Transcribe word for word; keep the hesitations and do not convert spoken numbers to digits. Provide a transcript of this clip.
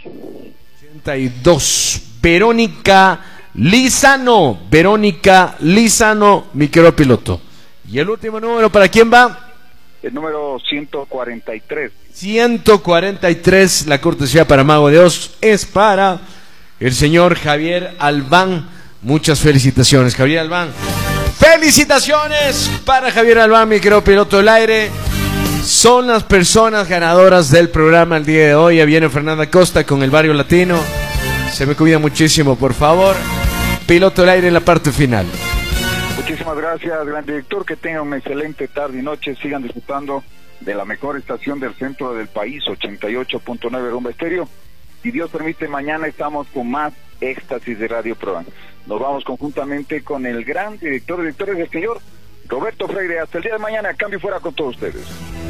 ochenta y dos. Verónica Lizano. Verónica Lizano, mi querido piloto. ¿Y el último número para quién va? El número ciento cuarenta y tres. ciento cuarenta y tres, la cortesía para Mago de Oz es para el señor Javier Albán. Muchas felicitaciones, Javier Albán. Felicitaciones para Javier Albán, mi querido piloto del aire. Son las personas ganadoras del programa el día de hoy. Ya viene Fernanda Costa con el Barrio Latino. Se me cuida muchísimo, por favor. Piloto del aire en la parte final. Muchísimas gracias, gran director. Que tengan una excelente tarde y noche. Sigan disfrutando de la mejor estación del centro del país, ochenta y ocho punto nueve Rumba Estéreo. Si Dios permite, mañana estamos con más éxtasis de Radio Proan. Nos vamos conjuntamente con el gran director de directores del señor Roberto Freire. Hasta el día de mañana, cambio fuera con todos ustedes.